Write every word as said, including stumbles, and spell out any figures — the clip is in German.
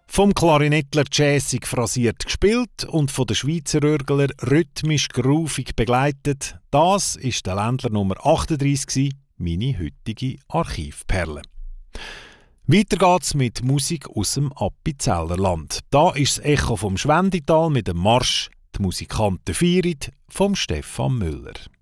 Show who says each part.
Speaker 1: Vom Klarinettler jazzig phrasiert gespielt und von den Schweizer Örgler rhythmisch groovig begleitet. Das ist der Ländler Nummer achtunddreissig, meine heutige Archivperle. Weiter geht's mit Musik aus dem Appenzellerland. Da ist das Echo vom Schwendital mit dem Marsch «Die Musikanten feiern» vom Stefan Müller.